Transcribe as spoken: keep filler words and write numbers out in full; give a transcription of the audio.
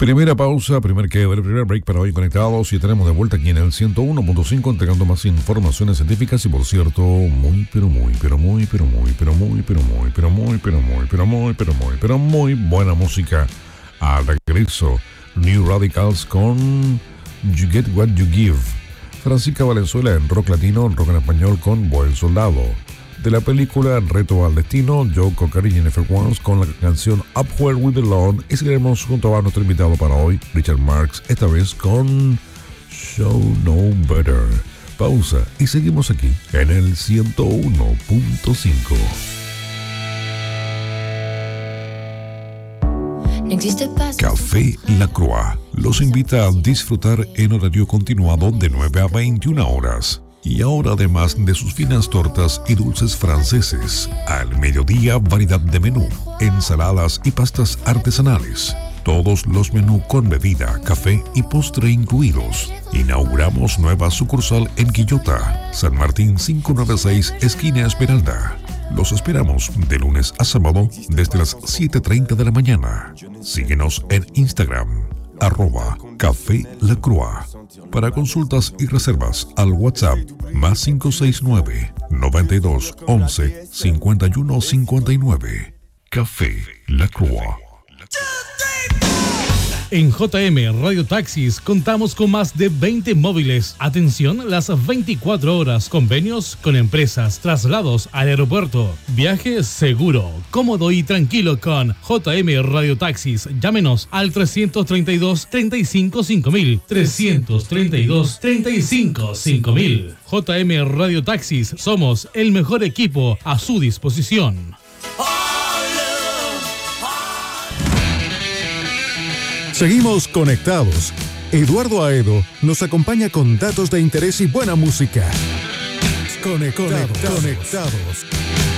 Primera pausa, primer quiebre, primer break para hoy conectados y tenemos de vuelta aquí en el ciento uno punto cinco entregando más informaciones científicas y por cierto, muy pero muy, pero muy, pero muy, pero muy, pero muy, pero muy, pero muy, pero muy, pero muy, pero muy buena música. Al regreso, New Radicals con You Get What You Give. Francisca Valenzuela en rock latino, rock en español con Buen Soldado. De la película Reto al Destino, Joe Cocker y Jennifer Warnes con la canción Up Where We Belong y seguiremos junto a nuestro invitado para hoy, Richard Marx, esta vez con Show No Better. Pausa y seguimos aquí en el ciento uno punto cinco. Café La Croix los invita a disfrutar en horario continuado de nueve a veintiuna horas. Y ahora, además de sus finas tortas y dulces franceses, al mediodía variedad de menú, ensaladas y pastas artesanales. Todos los menús con bebida, café y postre incluidos. Inauguramos nueva sucursal en Quillota, San Martín quinientos noventa y seis, esquina Esmeralda. Los esperamos de lunes a sábado desde las siete y treinta de la mañana. Síguenos en Instagram, arroba Café La Croix. Para consultas y reservas al WhatsApp más cinco seis nueve, noventa y dos, once, cincuenta y uno cincuenta y nueve. Café La Croix. En J M Radio Taxis contamos con más de veinte móviles. Atención las veinticuatro horas. Convenios con empresas, traslados al aeropuerto. Viaje seguro, cómodo y tranquilo con J M Radio Taxis. Llámenos al trescientos treinta y dos, treinta y cinco, cinco mil. trescientos treinta y dos, treinta y cinco, cinco mil. J M Radio Taxis. Somos el mejor equipo a su disposición. Seguimos conectados. Eduardo Aedo nos acompaña con datos de interés y buena música. Conectados. Conectados. Conectados.